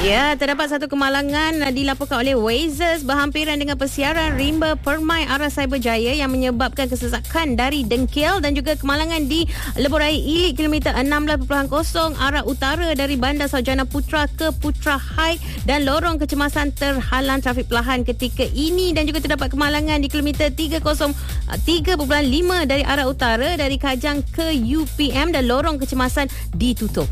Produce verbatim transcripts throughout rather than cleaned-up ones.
Ya, terdapat satu kemalangan dilaporkan oleh Wazers berhampiran dengan persiaran rimba Permai arah Cyberjaya yang menyebabkan kesesakan dari dengkil dan juga kemalangan di Lebuh Raya Ilik kilometer enam belas titik kosong arah utara dari Bandar Sarjana Putra ke Putra High dan lorong kecemasan terhalang trafik perlahan ketika ini, dan juga terdapat kemalangan di kilometer tiga kosong tiga titik lima dari arah utara dari Kajang ke U P M dan lorong kecemasan ditutup.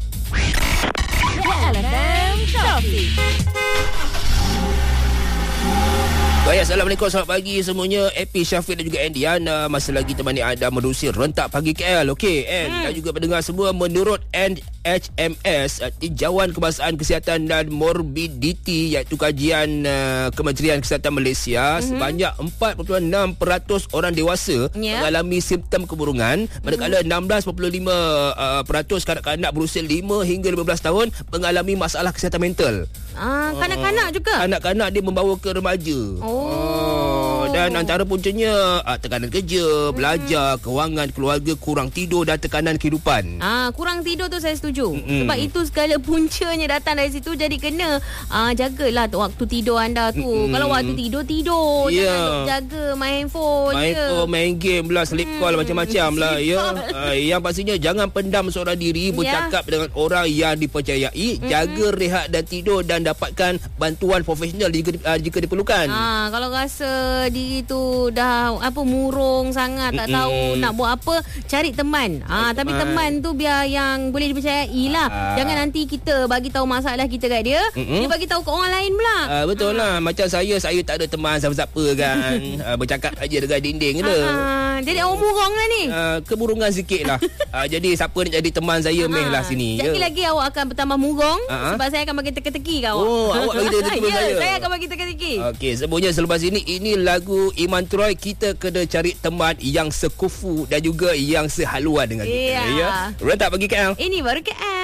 Baik, Assalamualaikum, selamat pagi semuanya. Epi, Syafiq dan juga Andiana masih lagi temani anda menerusi Rentak Pagi K L. Okey, and hmm. dan juga pendengar semua, menurut N H M S, Tinjauan Kebangsaan Kesihatan dan Morbiditi, iaitu kajian uh, Kementerian Kesihatan Malaysia, mm-hmm. sebanyak empat perpuluhan enam peratus orang dewasa yeah. mengalami simptom keburungan, manakala mm-hmm. enam belas perpuluhan lima peratus kanak-kanak berusia lima hingga lima belas tahun mengalami masalah kesihatan mental. Ah, kanak-kanak uh, juga? Kanak-kanak dia membawa ke remaja. Oh. Oh, dan antara puncanya uh, tekanan kerja, belajar, hmm. kewangan keluarga, kurang tidur dan tekanan kehidupan. Ah, kurang tidur tu saya setuju. Mm-mm. Sebab itu segala puncanya datang dari situ. Jadi kena ah, jagalah waktu tidur anda tu. Mm-mm. Kalau waktu tidur, tidur. Yeah. Jangan jaga main handphone. Main je. phone, main game lah, sleep call, hmm. macam-macam lah. Ya. Uh, yang pastinya jangan pendam seorang diri, bercakap yeah. dengan orang yang dipercayai. Mm-mm. Jaga rehat dan tidur dan dapatkan bantuan profesional jika, uh, jika diperlukan. Ah, kalau rasa diri tu dah apa murung sangat, tak Mm-mm. tahu nak buat apa, cari teman. Ah, tapi teman tu biar yang boleh dipercayai lah. Ah. Jangan nanti kita bagi tahu masalah kita kat dia, Mm-mm. dia bagi tahu kat orang lain pula. Ah, betul ah. lah. Macam saya, saya tak ada teman siapa-siapa kan. ah, bercakap aja dekat dinding je. Ah, jadi orang murung lah ni. Ah, keburungan sikit lah. ah, jadi siapa nak jadi teman saya, ah. meh lah sini. Sekali ya. lagi awak akan bertambah murung, ah. sebab saya akan bagi teka-teki kat awak. Oh, awak bagi teka-teki ya, saya. Saya akan bagi teka-teki. Okey, semuanya selepas ini, ini lagu Iman Troy. Kita kena cari teman yang sekufu dan juga yang sehaluan dengan kita. Yeah. Ya. Rentak Pagi K L. Ini baru K L.